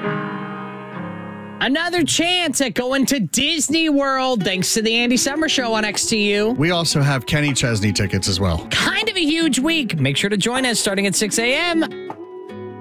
Another chance at going to Disney World thanks to the Andy Summer Show on XTU. We also have Kenny Chesney tickets as well. Kind of a huge week. Make sure to join us starting at 6 a.m.